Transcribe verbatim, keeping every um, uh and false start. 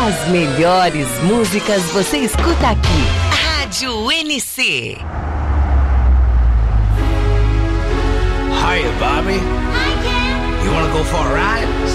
As melhores músicas você escuta aqui. Rádio N C. Hiya, Bobby. Hi, Ken. You wanna go for a ride?